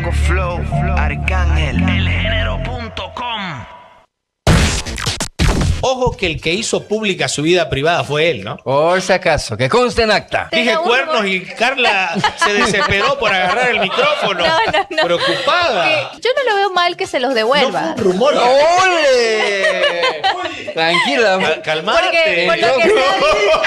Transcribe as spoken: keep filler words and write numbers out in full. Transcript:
Diego Flow, Arcángel, elgénero punto com. Ojo que el que hizo pública su vida privada fue él, ¿no? Por si acaso, que conste en acta. Dije Tenga cuernos un- y Carla se desesperó por agarrar el micrófono. No, no, no. Preocupada. Que yo no lo veo mal que se los No devuelva. fue un rumor. ¡Ole! Tranquila. Cal- Calmate. Porque por lo que está